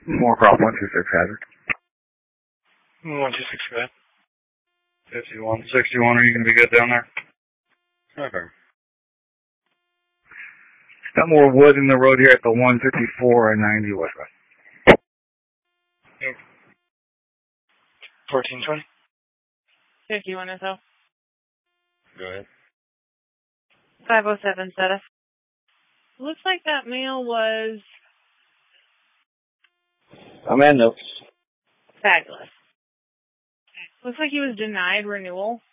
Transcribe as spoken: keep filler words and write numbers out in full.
Moorcroft one two six Hazard. one two six, go ahead. fifty-one sixty-one, are you going to be good down there? Okay. Got more wood in the road here at the one fifty-four and ninety westwest. Yep. fourteen twenty. fifty-one S O. Go ahead. five oh seven S E T A. Looks like that mail was I'm in notes. fabulous. Looks like he was denied renewal